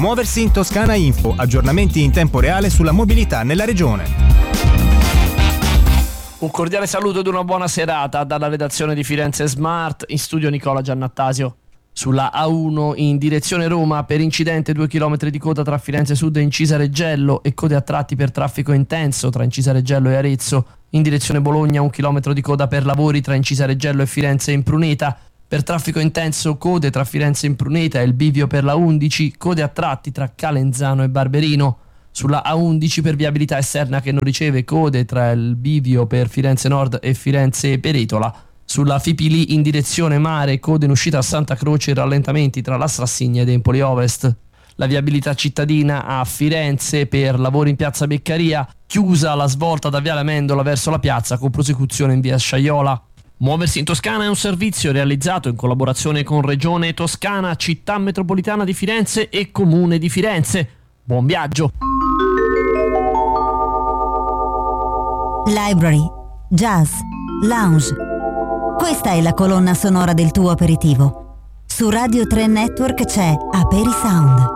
Muoversi in Toscana Info, aggiornamenti in tempo reale sulla mobilità nella regione. Un cordiale saluto ed una buona serata dalla redazione di Firenze Smart, in studio Nicola Giannattasio. Sulla A1 in direzione Roma per incidente 2 km di coda tra Firenze Sud e Incisa Reggello e code a tratti per traffico intenso tra Incisa Reggello e Arezzo. In direzione Bologna 1 chilometro di coda per lavori tra Incisa Reggello e Firenze Impruneta. Per traffico intenso code tra Firenze Impruneta e il bivio per la 11, code a tratti tra Calenzano e Barberino. Sulla A11 per viabilità esterna che non riceve code tra il bivio per Firenze Nord e Firenze Peretola. Sulla Fipili in direzione mare, code in uscita a Santa Croce e rallentamenti tra la Strassigna ed Empoli Ovest. La viabilità cittadina a Firenze per lavori in piazza Beccaria, chiusa la svolta da Viale Amendola verso la piazza con prosecuzione in via Sciaiola. Muoversi in Toscana è un servizio realizzato in collaborazione con Regione Toscana, Città Metropolitana di Firenze e Comune di Firenze. Buon viaggio! Library, jazz, lounge. Questa è la colonna sonora del tuo aperitivo. Su Radio 3 Network c'è Aperi Sound.